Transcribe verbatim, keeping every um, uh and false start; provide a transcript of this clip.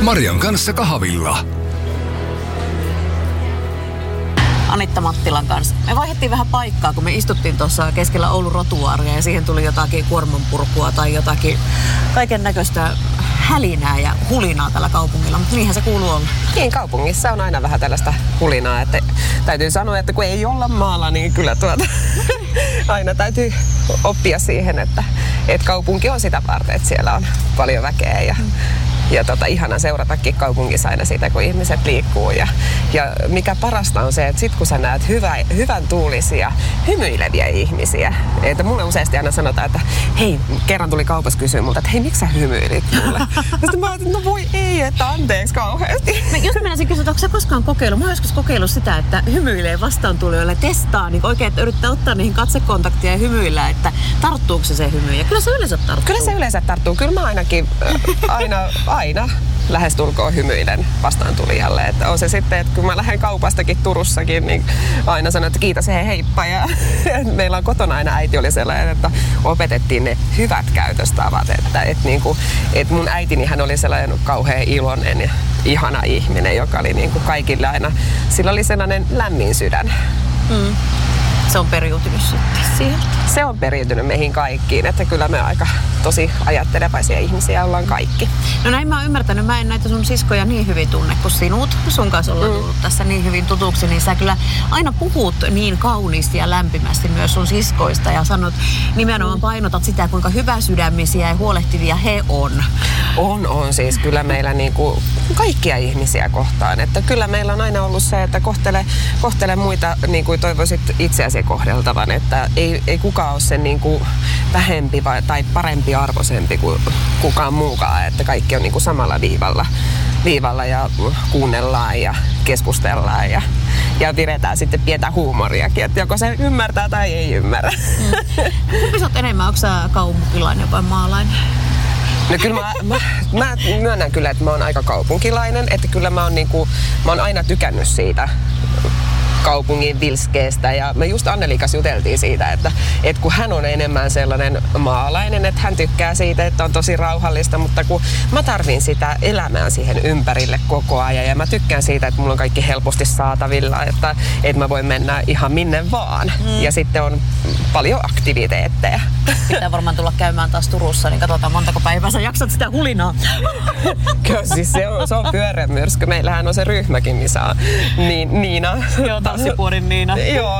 Marian kanssa kahvilla. Anitta Mattilan kanssa. Me vaihdettiin vähän paikkaa, kun me istuttiin tuossa keskellä Oulun rotuaaria ja siihen tuli jotakin kuormanpurkua tai jotakin kaiken näköistä hälinää ja hulinaa tällä kaupungilla, mutta niinhän se kuuluu olla. Niin, kaupungissa on aina vähän tällaista hulinaa, että täytyy sanoa, että kun ei olla maalla, niin kyllä tuota aina täytyy oppia siihen, että, että kaupunki on sitä varten, että siellä on paljon väkeä ja mm. Ja tota, ihana seuratakin kaupungissa aina siitä, kun ihmiset liikkuu. Ja, ja mikä parasta on se, että sit kun sä näet hyvä, hyvän tuulisia, hymyileviä ihmisiä. Että mulle useasti aina sanotaan, että hei, kerran tuli kaupassa kysyä multa, että hei, miksi sä hymyilit mulle? Sitten mä ajattelin, no voi ei, että anteeksi kauheasti. Mä just menisin kysyä, että onko sä koskaan kokeillut? Mä oon joskus kokeillut sitä, että hymyilee vastaantulijoille, testaa, niin oikein, että yrittää ottaa niihin katsekontaktia ja hymyillä, että tarttuuko se se hymy. Ja kyllä se yleensä tarttuu. Kyllä se yleensä tarttuu. Kyllä mä ainakin aina... aina lähestulkoon hymyilen vastaantulijalle. Että on se sitten, että kun mä lähden kaupastakin Turussakin, niin aina sanon, että kiitos, hei, heippa. Ja meillä on kotona aina äiti oli sellainen, että opetettiin ne hyvät käytöstavat. Että, että, niin kuin, että mun äitini hän oli sellainen kauhean iloinen ja ihana ihminen, joka oli niin kuin kaikille aina, sillä oli sellainen lämmin sydän. Mm. Se on periytynyt sitten sieltä. Se on periytynyt meihin kaikkiin, että kyllä me aika tosi ajattelevaisia ihmisiä ollaan kaikki. No näin mä oon ymmärtänyt, mä en näitä sun siskoja niin hyvin tunne kuin sinut. Sun kanssa ollaan tullut mm. tässä niin hyvin tutuksi, niin sä kyllä aina puhut niin kauniisti ja lämpimästi myös sun siskoista ja sanot, nimenomaan painotat sitä, kuinka hyväsydämisiä ja huolehtivia he on. On, on siis kyllä meillä niinku kaikkia ihmisiä kohtaan, että kyllä meillä on aina ollut se, että kohtele, kohtele muita niin kuin toivoisit itseäsi kohdeltavan, että ei, ei kukaan ole sen niin kuin vähempi vai, tai parempi arvoisempi kuin kukaan muukaan, että kaikki on niin kuin samalla viivalla, viivalla ja kuunnellaan ja keskustellaan ja, ja pidetään sitten pientä huumoriakin, että joko se ymmärtää tai ei ymmärrä. Mm. Kumpi sä oot enemmän, onko sä kaupunkilainen vai maalainen? No kyllä mä, mä, mä myönnän kyllä, että mä oon aika kaupunkilainen, että kyllä mä oon, niinku, mä oon aina tykännyt siitä kaupungin vilskeestä ja me just Anneli kanssa juteltiin siitä, että, että kun hän on enemmän sellainen maalainen, että hän tykkää siitä, että on tosi rauhallista, mutta kun mä tarvin sitä elämää siihen ympärille koko ajan ja mä tykkään siitä, että mulla on kaikki helposti saatavilla, että, että mä voin mennä ihan minne vaan mm. ja sitten on paljon aktiviteetteja. Pitää varmaan tulla käymään taas Turussa, niin katsotaan montako päivää sä jaksat sitä hulinaa. Kyllä siis se on, se on pyöreä myrsky. Meillähän on se ryhmäkin, missä on niin, Niina. Joo, tanssipuodin Niina. Joo.